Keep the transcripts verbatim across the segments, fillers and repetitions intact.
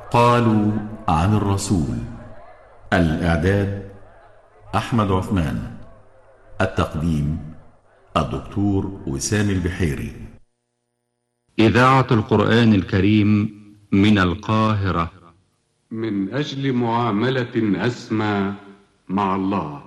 قالوا عن الرسول. الإعداد أحمد عثمان. التقديم الدكتور وسام البحيري. إذاعة القرآن الكريم من القاهرة. من أجل معاملة أسمى مع الله،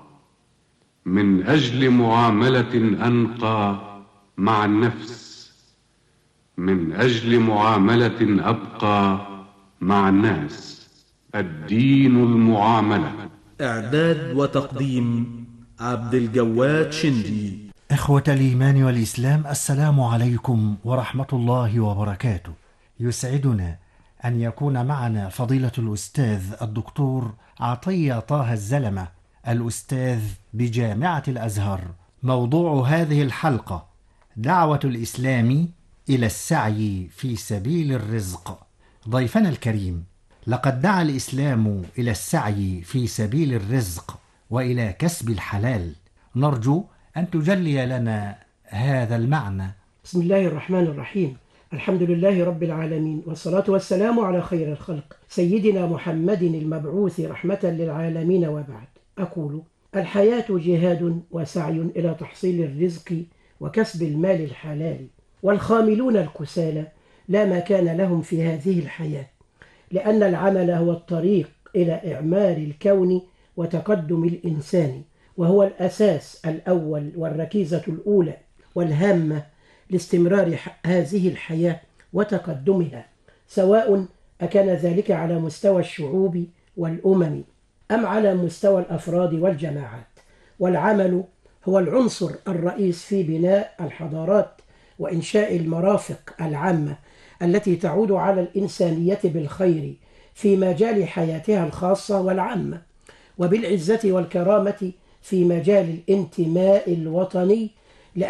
من أجل معاملة أنقى مع النفس، من أجل معاملة أبقى مع الناس. الدين المعاملة. إعداد وتقديم عبد الجواد شندي. إخوة الإيمان والإسلام، السلام عليكم ورحمة الله وبركاته. يسعدنا أن يكون معنا فضيلة الأستاذ الدكتور عطية طه الزلمة، الأستاذ بجامعة الأزهر. موضوع هذه الحلقة: دعوة الإسلام إلى السعي في سبيل الرزق. ضيفنا الكريم، لقد دعا الإسلام إلى السعي في سبيل الرزق وإلى كسب الحلال. نرجو أن تجلي لنا هذا المعنى. بسم الله الرحمن الرحيم. الحمد لله رب العالمين، والصلاة والسلام على خير الخلق سيدنا محمد المبعوث رحمة للعالمين، وبعد. أقول: الحياة جهاد وسعي إلى تحصيل الرزق وكسب المال الحلال، والخاملون الكسالى لا مكان لهم في هذه الحياة، لأن العمل هو الطريق إلى إعمار الكون وتقدم الإنسان، وهو الأساس الأول والركيزة الأولى والهامة لاستمرار هذه الحياة وتقدمها، سواء أكان ذلك على مستوى الشعوب والأمم أم على مستوى الأفراد والجماعات. والعمل هو العنصر الرئيس في بناء الحضارات وإنشاء المرافق العامة التي تعود على الإنسانية بالخير في مجال حياتها الخاصة والعامة، وبالعزة والكرامة في مجال الانتماء الوطني